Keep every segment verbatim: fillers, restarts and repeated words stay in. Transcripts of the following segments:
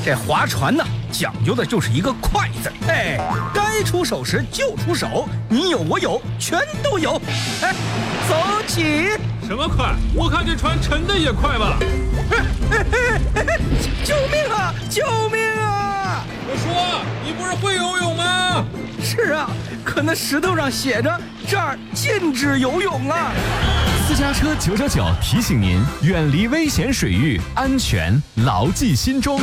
这划船呢，讲究的就是一个快字。哎，该出手时就出手，你有我有，全都有。哎，走起！ 什么快？我看这船沉的也快吧。 救命啊！救命啊！ 我说，你不是会游泳吗？ 是啊，可那石头上写着这儿禁止游泳啊。 私家车九九九提醒您，远离危险水域，安全牢记心中。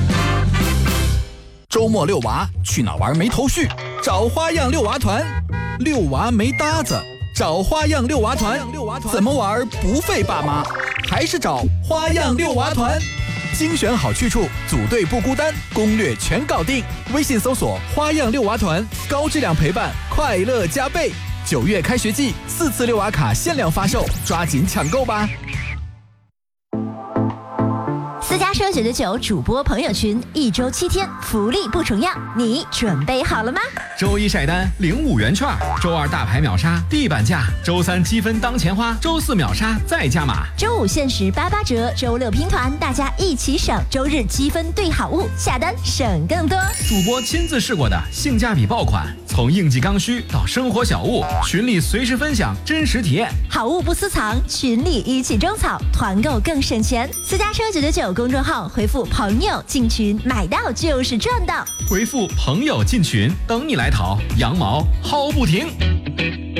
周末遛娃去哪玩没头绪？找花样遛娃团。遛娃没搭子，找花样遛娃团。怎么玩不费爸妈？还是找花样遛娃团。精选好去处，组队不孤单，攻略全搞定。微信搜索花样遛娃团，高质量陪伴，快乐加倍。九月开学季，四次遛娃卡限量发售，抓紧抢购吧！ 私家车九九九主播朋友群，一周七天，福利不重样，你准备好了吗？ 周一晒单领五元券，周二大牌秒杀地板价，周三积分当钱花，周四秒杀再加码， 周五限时八八折，周六拼团，大家一起省，周日积分兑好物，下单省更多。 主播亲自试过的性价比爆款，从应季刚需到生活小物，群里随时分享真实体验， 好物不私藏，群里一起种草，团购更省钱。私家车九九九公众号回复朋友进群，买到就是赚到。 回复朋友进群，等你来淘，羊毛薅不停。